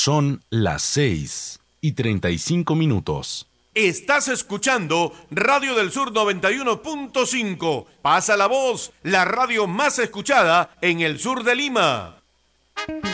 Son las 6:35. Estás escuchando Radio del Sur 91.5. Pasa la voz, la radio más escuchada en el sur de Lima.